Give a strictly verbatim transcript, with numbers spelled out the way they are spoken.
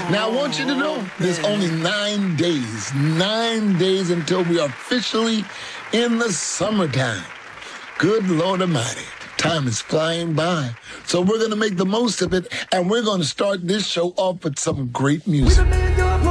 Now, I want you to know there's only nine days, nine days until we are officially in the summertime. Good Lord Almighty. Time is flying by. So we're going to make the most of it, and we're going to start this show off with some great music.